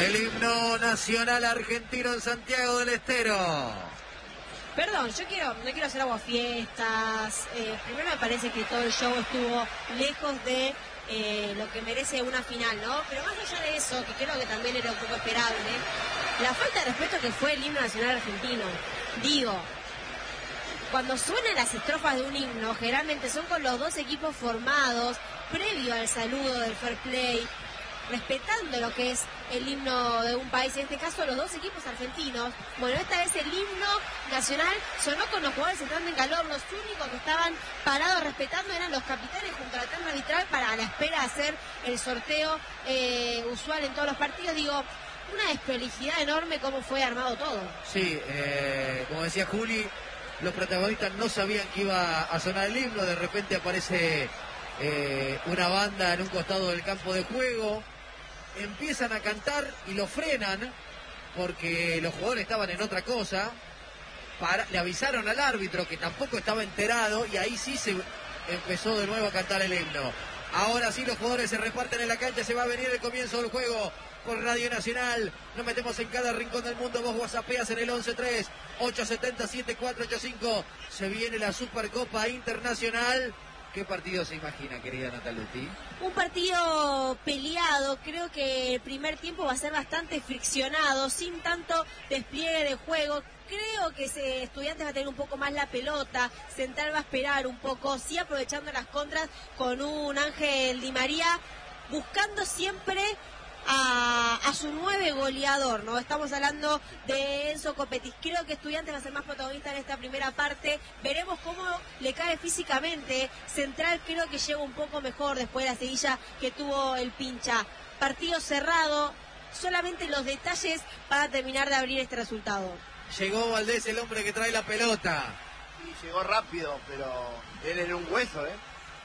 El himno nacional argentino en Santiago del Estero. Perdón, no quiero hacer aguafiestas. Primero me parece que todo el show estuvo lejos de lo que merece una final, ¿no? Pero más allá de eso, que creo que también era un poco esperable, la falta de respeto que fue el himno nacional argentino. Digo, cuando suenan las estrofas de un himno, generalmente son con los dos equipos formados, previo al saludo del fair play, respetando lo que es el himno de un país, en este caso los dos equipos argentinos. Bueno, esta vez el himno nacional sonó con los jugadores entrando en calor, los únicos que estaban parados respetando eran los capitanes junto a la terna arbitral para a la espera de hacer el sorteo usual en todos los partidos. Digo, una desprolijidad enorme cómo fue armado todo. Sí, como decía Juli, los protagonistas no sabían que iba a sonar el himno, de repente aparece una banda en un costado del campo de juego, empiezan a cantar y lo frenan porque los jugadores estaban en otra cosa, le avisaron al árbitro que tampoco estaba enterado y ahí sí se empezó de nuevo a cantar el himno. Ahora sí los jugadores se reparten en la cancha, se va a venir el comienzo del juego por Radio Nacional. Nos metemos en cada rincón del mundo, vos whatsappeas en el 11-3-870-7485. Se viene la Supercopa Internacional. ¿Qué partido se imagina, querida Nataluti? Un partido peleado, creo que el primer tiempo va a ser bastante friccionado, sin tanto despliegue de juego. Creo que Estudiantes va a tener un poco más la pelota, Central va a esperar un poco, sí aprovechando las contras con un Ángel Di María, buscando siempre a su 9 goleador, ¿no? Estamos hablando de Enzo Copetti. Creo que Estudiantes va a ser más protagonista en esta primera parte. Veremos cómo le cae físicamente. Central creo que llega un poco mejor después de la seguilla que tuvo el Pincha. Partido cerrado, solamente los detalles para terminar de abrir este resultado. Llegó Valdés, el hombre que trae la pelota. Y llegó rápido, pero él era un hueso, ¿eh?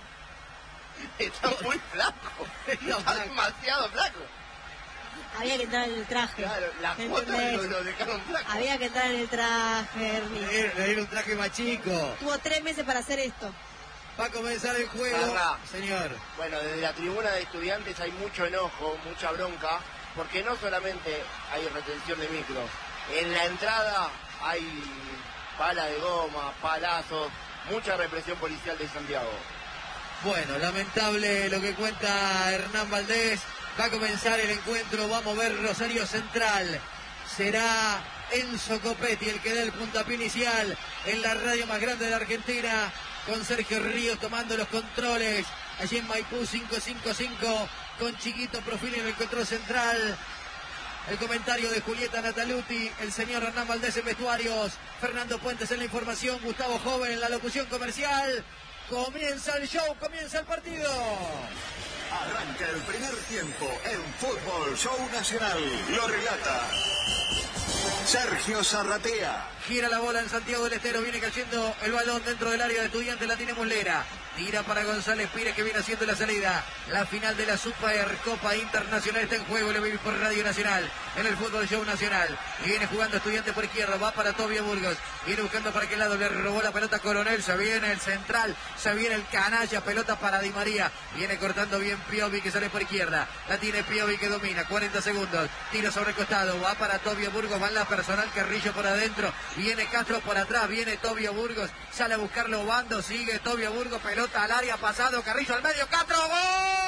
Está muy flaco. Está demasiado flaco. Había que entrar en el traje. Claro, las fotos lo dejaron flaco. Había que entrar en el traje, Ernie. Le dieron un traje más chico. Tuvo 3 meses para hacer esto. Va a comenzar el juego, señor. Bueno, desde la tribuna de Estudiantes hay mucho enojo, mucha bronca, porque no solamente hay retención de micros. En la entrada hay pala de goma, palazos, mucha represión policial de Santiago. Bueno, lamentable lo que cuenta Hernán Valdés. Va a comenzar el encuentro, va a mover Rosario Central. Será Enzo Copetti el que dé el puntapié inicial en la radio más grande de la Argentina, con Sergio Ríos tomando los controles. Allí en Maipú 555, con Chiquito Profil en el control central. El comentario de Julieta Nataluti, el señor Hernán Valdés en vestuarios, Fernando Puentes en la información, Gustavo Joven en la locución comercial. Comienza el show, comienza el partido. Arranca el primer tiempo en Fútbol Show Nacional. Lo relata Sergio Zarratea. Gira la bola en Santiago del Estero, viene cayendo el balón dentro del área de Estudiantes, la tiene Muslera. Tira para González Pires, que viene haciendo la salida. La final de la Supercopa Internacional está en juego, lo vivís por Radio Nacional, en el Fútbol Show Nacional. Y viene jugando Estudiantes por izquierda, va para Tobio Burgos. Viene buscando para aquel lado, le robó la pelota a Coronel, se viene el central, se viene el canalla, pelota para Di María. Viene cortando bien Piovi, que sale por izquierda. La tiene Piovi, que domina, 40 segundos. Tiro sobre el costado, va para Tobio Burgos, va en la personal, Carrillo por adentro. Viene Castro por atrás, viene Tobio Burgos, sale a buscarlo Bando, sigue Tobio Burgos, pelota al área, pasado, Carrillo al medio, Castro, ¡gol!